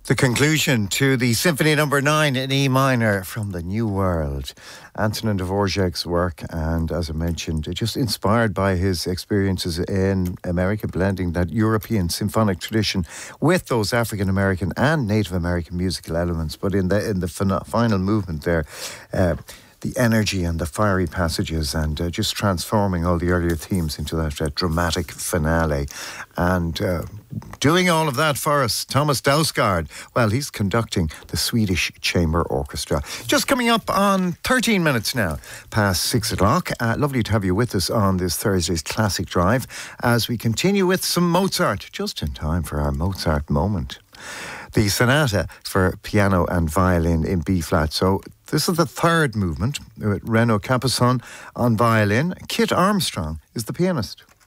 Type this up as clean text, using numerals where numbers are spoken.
The conclusion to the Symphony Number 9 in E minor from the New World. Antonin Dvorak's work, and as I mentioned, just inspired by his experiences in America, blending that European symphonic tradition with those African American and Native American musical elements. But in the final movement there, the energy and the fiery passages, and just transforming all the earlier themes into that dramatic finale. And doing all of that for us, Thomas Dausgaard. Well, he's conducting the Swedish Chamber Orchestra. Just coming up on 13 minutes now, past 6 o'clock. Lovely to have you with us on this Thursday's Classic Drive as we continue with some Mozart, just in time for our Mozart moment. The sonata for piano and violin in B-flat. So this is the third movement with Reno Capasone on violin. Kit Armstrong is the pianist.